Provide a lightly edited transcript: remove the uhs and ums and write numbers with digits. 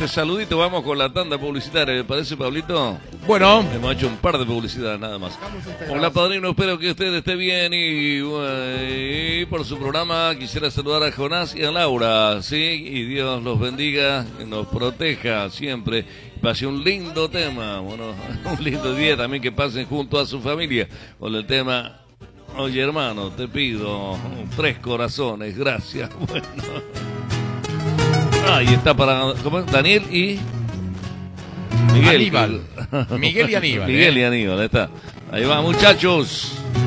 este saludito, vamos con la tanda publicitaria, ¿le parece, Pablito? Bueno. Hemos hecho un par de publicidades nada más. Hola, padrino, espero que usted esté bien y por su programa quisiera saludar a Jonás y a Laura, ¿sí? Y Dios los bendiga, y nos proteja siempre. Pase un lindo tema, bueno, un lindo día también que pasen junto a su familia con el tema... Oye, hermano, te pido 3 corazones, gracias. Bueno. Ahí está para... ¿Cómo es? Daniel y... Miguel. Miguel y Aníbal. Miguel y Aníbal, ahí está. Ahí va, muchachos.